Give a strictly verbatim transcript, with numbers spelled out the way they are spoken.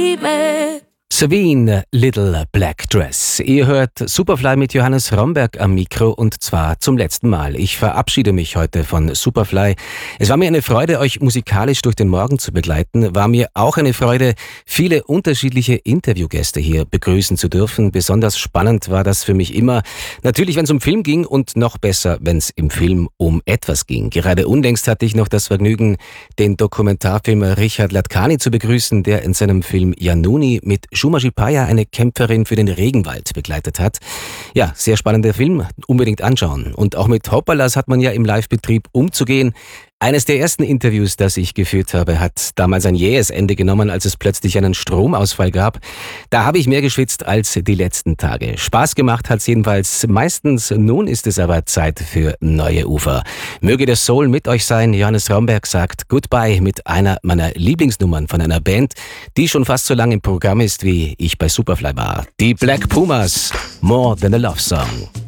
keep me. Savine, Little Black Dress. Ihr hört Superfly mit Johannes Romberg am Mikro und zwar zum letzten Mal. Ich verabschiede mich heute von Superfly. Es war mir eine Freude, euch musikalisch durch den Morgen zu begleiten. War mir auch eine Freude, viele unterschiedliche Interviewgäste hier begrüßen zu dürfen. Besonders spannend war das für mich immer. Natürlich, wenn es um Film ging und noch besser, wenn es im Film um etwas ging. Gerade unlängst hatte ich noch das Vergnügen, den Dokumentarfilmer Richard Latkani zu begrüßen, der in seinem Film Januni mit Shuma Shipaya eine Kämpferin für den Regenwald begleitet hat. Ja, sehr spannender Film, unbedingt anschauen. Und auch mit Hoppalas hat man ja im Live-Betrieb umzugehen. Eines der ersten Interviews, das ich geführt habe, hat damals ein jähes Ende genommen, als es plötzlich einen Stromausfall gab. Da habe ich mehr geschwitzt als die letzten Tage. Spaß gemacht hat's jedenfalls meistens. Nun ist es aber Zeit für neue Ufer. Möge der Soul mit euch sein. Johannes Romberg sagt Goodbye mit einer meiner Lieblingsnummern von einer Band, die schon fast so lange im Programm ist, wie ich bei Superfly war. Die Black Pumas, More Than a Love Song.